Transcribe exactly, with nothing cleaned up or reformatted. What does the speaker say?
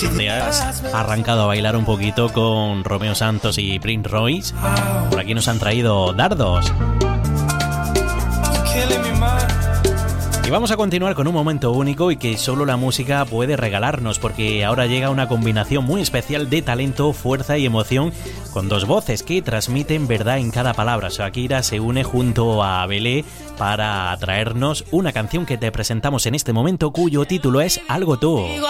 ¿Te has arrancado a bailar un poquito con Romeo Santos y Prince Royce? Por aquí nos han traído Dardos. Y vamos a continuar con un momento único y que solo la música puede regalarnos, porque ahora llega una combinación muy especial de talento, fuerza y emoción con dos voces que transmiten verdad en cada palabra. Shakira se une junto a Belé para traernos una canción que te presentamos en este momento, cuyo título es Algo Tú. Digo